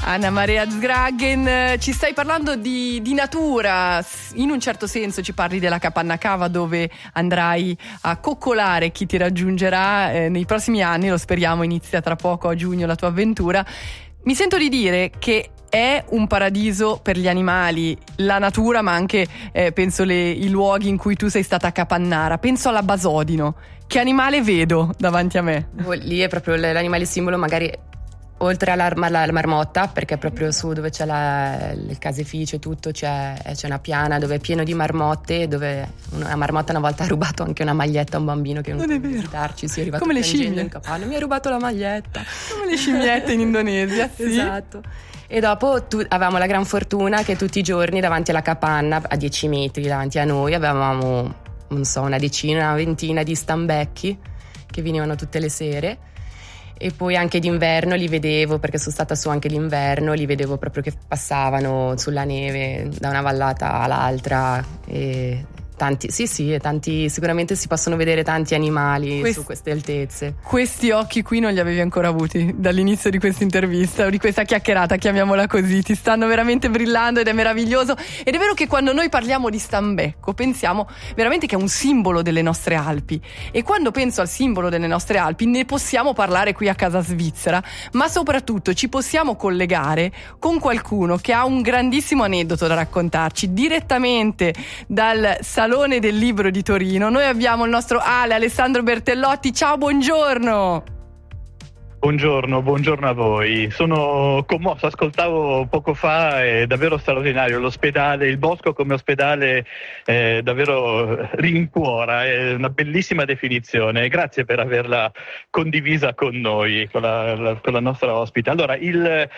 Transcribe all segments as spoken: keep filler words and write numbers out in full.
Anna Maria Zgragen, ci stai parlando di, di natura, in un certo senso ci parli della capanna cava dove andrai a coccolare chi ti raggiungerà eh, nei prossimi anni, lo speriamo inizia tra poco a giugno la tua avventura. Mi sento di dire che è un paradiso per gli animali, la natura, ma anche eh, penso le, i luoghi in cui tu sei stata a Capannara. Penso alla Basodino. Che animale vedo davanti a me? Lì è proprio l'animale simbolo, magari oltre alla, alla marmotta, perché proprio su dove c'è la, il caseificio e tutto c'è, c'è una piana dove è pieno di marmotte, dove una marmotta una volta ha rubato anche una maglietta a un bambino che non è visitarci, si è arrivato come le scimmie in capanna, mi ha rubato la maglietta, come le scimmiette in Indonesia. Sì. Esatto. E dopo tu, avevamo la gran fortuna che tutti i giorni davanti alla capanna, a dieci metri davanti a noi, avevamo, non so, una decina, una ventina di stambecchi che venivano tutte le sere. E poi anche d'inverno li vedevo, perché sono stata su anche d'inverno, li vedevo proprio che passavano sulla neve da una vallata all'altra. E tanti, sì sì, e tanti, sicuramente si possono vedere tanti animali Quest- su queste altezze. Questi occhi qui non li avevi ancora avuti dall'inizio di questa intervista o di questa chiacchierata, chiamiamola così, ti stanno veramente brillando ed è meraviglioso. Ed è vero che quando noi parliamo di stambecco pensiamo veramente che è un simbolo delle nostre Alpi, e quando penso al simbolo delle nostre Alpi ne possiamo parlare qui a Casa Svizzera, ma soprattutto ci possiamo collegare con qualcuno che ha un grandissimo aneddoto da raccontarci direttamente dal Salone del Libro di Torino. Noi abbiamo il nostro Ale Alessandro Bertellotti. Ciao, buongiorno. Buongiorno, buongiorno a voi. Sono commosso, ascoltavo poco fa, è davvero straordinario. L'ospedale, il bosco come ospedale eh, davvero rincuora, è una bellissima definizione. Grazie per averla condivisa con noi, con la, la, con la nostra ospite. Allora, il,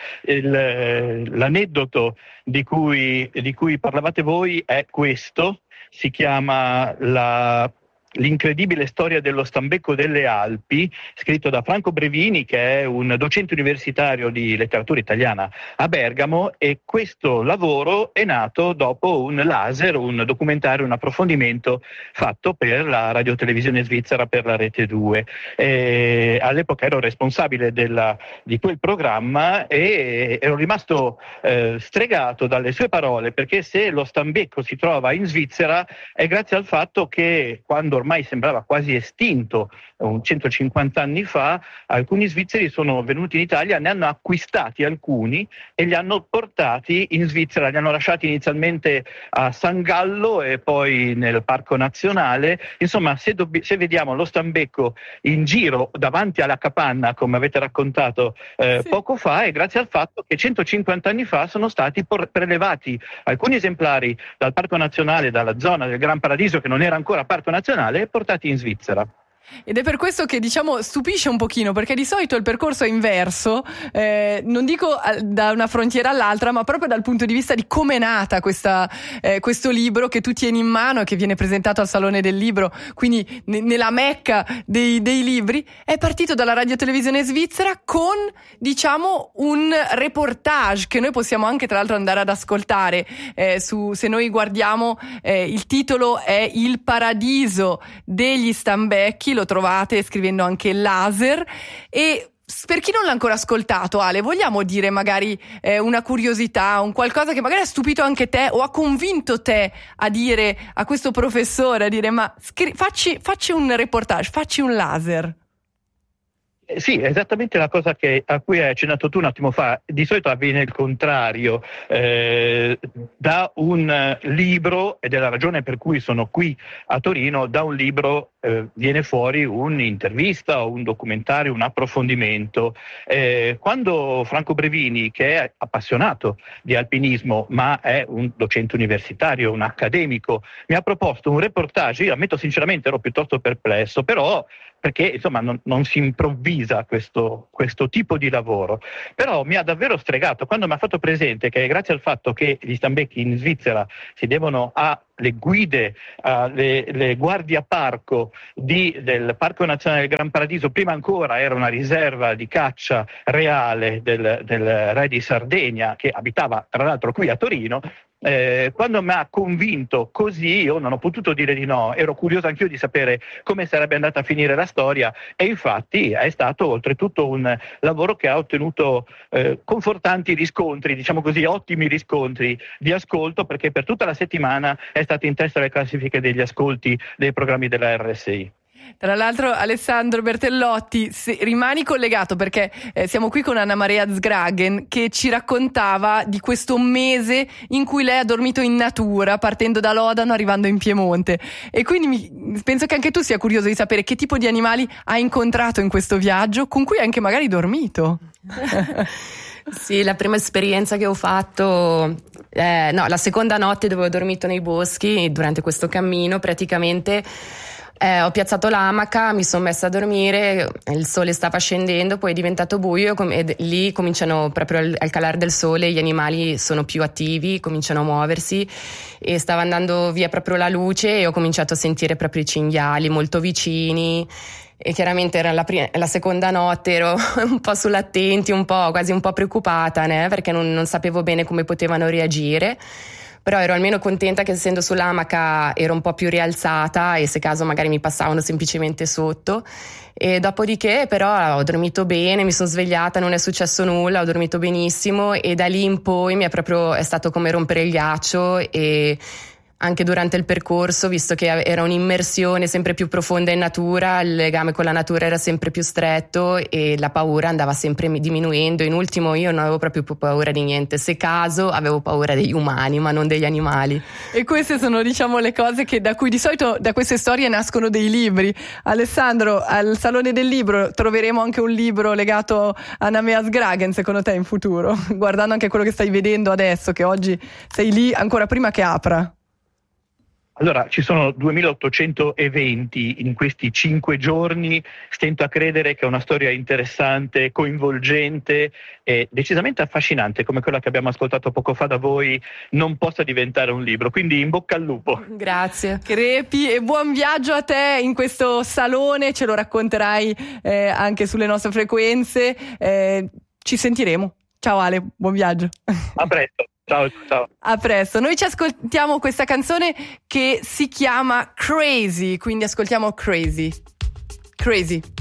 il, l'aneddoto di cui, di cui parlavate voi è questo. Si chiama la, L'incredibile storia dello stambecco delle Alpi, scritto da Franco Brevini, che è un docente universitario di letteratura italiana a Bergamo, e questo lavoro è nato dopo un laser, un documentario, un approfondimento fatto per la radiotelevisione svizzera, per la Rete due. E all'epoca ero responsabile della, di quel programma e ero rimasto eh, stregato dalle sue parole, perché se lo stambecco si trova in Svizzera è grazie al fatto che quando ormai sembrava quasi estinto un centocinquanta anni fa, alcuni svizzeri sono venuti in Italia, ne hanno acquistati alcuni e li hanno portati in Svizzera, li hanno lasciati inizialmente a San Gallo e poi nel Parco Nazionale. Insomma, se, dobb- se vediamo lo stambecco in giro davanti alla capanna, come avete raccontato eh, sì. poco fa, è grazie al fatto che centocinquanta anni fa sono stati por- prelevati alcuni esemplari dal Parco Nazionale, dalla zona del Gran Paradiso, che non era ancora Parco Nazionale, e portati in Svizzera. Ed è per questo che, diciamo, stupisce un pochino, perché di solito il percorso è inverso, eh, non dico da una frontiera all'altra, ma proprio dal punto di vista di come è nata questa, eh, questo libro che tu tieni in mano e che viene presentato al Salone del Libro, quindi ne- nella mecca dei, dei libri. È partito dalla radiotelevisione svizzera con, diciamo, un reportage che noi possiamo anche tra l'altro andare ad ascoltare, eh, su, se noi guardiamo, eh, il titolo è Il paradiso degli stambecchi, lo trovate scrivendo anche laser. E per chi non l'ha ancora ascoltato, Ale, vogliamo dire magari eh, una curiosità, un qualcosa che magari ha stupito anche te o ha convinto te a dire a questo professore, a dire ma scri- facci, facci un reportage, facci un laser? Sì, esattamente la cosa che, a cui hai accennato tu un attimo fa. Di solito avviene il contrario, eh, da un libro, ed è la ragione per cui sono qui a Torino, da un libro eh, viene fuori un'intervista o un documentario, un approfondimento. Eh, quando Franco Brevini, che è appassionato di alpinismo ma è un docente universitario, un accademico, mi ha proposto un reportage, io ammetto sinceramente ero piuttosto perplesso, però perché insomma non, non si improvvisa questo, questo tipo di lavoro, però mi ha davvero stregato quando mi ha fatto presente che grazie al fatto che gli stambecchi in Svizzera si devono alle guide, alle le guardie a parco di, del Parco Nazionale del Gran Paradiso, prima ancora era una riserva di caccia reale del, del re di Sardegna, che abitava tra l'altro qui a Torino, Eh, quando mi ha convinto così, io non ho potuto dire di no, ero curioso anch'io di sapere come sarebbe andata a finire la storia, e infatti è stato oltretutto un lavoro che ha ottenuto eh, confortanti riscontri, diciamo così, ottimi riscontri di ascolto, perché per tutta la settimana è stato in testa alle classifiche degli ascolti dei programmi della R S I. Tra l'altro, Alessandro Bertellotti, se, rimani collegato, perché eh, siamo qui con Anna Maria Zgragen, che ci raccontava di questo mese in cui lei ha dormito in natura, partendo da Lodano, arrivando in Piemonte, e quindi mi, penso che anche tu sia curioso di sapere che tipo di animali hai incontrato in questo viaggio, con cui hai anche magari dormito. Sì, la prima esperienza che ho fatto, eh, no, la seconda notte dove ho dormito nei boschi durante questo cammino, praticamente Eh, ho piazzato l'amaca, mi sono messa a dormire, il sole stava scendendo, poi è diventato buio e lì cominciano, proprio al, al calare del sole, gli animali sono più attivi, cominciano a muoversi, e stava andando via proprio la luce e ho cominciato a sentire proprio i cinghiali molto vicini. E chiaramente era la, prima, la seconda notte, ero un po' sull'attenti, un po' quasi un po' preoccupata, né? Perché non, non sapevo bene come potevano reagire. Però ero almeno contenta che, essendo sull'amaca, ero un po' più rialzata e se caso magari mi passavano semplicemente sotto. E dopodiché però ho dormito bene, mi sono svegliata, non è successo nulla, ho dormito benissimo, e da lì in poi mi è proprio è stato come rompere il ghiaccio. E anche durante il percorso, visto che era un'immersione sempre più profonda in natura, il legame con la natura era sempre più stretto e la paura andava sempre diminuendo. In ultimo io non avevo proprio più paura di niente, se caso avevo paura degli umani ma non degli animali. E queste sono, diciamo, le cose che da cui di solito da queste storie nascono dei libri. Alessandro, al Salone del Libro troveremo anche un libro legato a Namea Zgragen, secondo te, in futuro, guardando anche quello che stai vedendo adesso, che oggi sei lì ancora prima che apra? Allora, ci sono duemilaottocento eventi in questi cinque giorni, stento a credere che è una storia interessante, coinvolgente e decisamente affascinante, come quella che abbiamo ascoltato poco fa da voi, non possa diventare un libro. Quindi in bocca al lupo. Grazie. Crepi, e buon viaggio a te in questo salone, ce lo racconterai eh, anche sulle nostre frequenze. Eh, ci sentiremo. Ciao Ale, buon viaggio. A presto. Ciao, ciao. A presto. Noi ci ascoltiamo questa canzone che si chiama Crazy, quindi ascoltiamo Crazy. Crazy.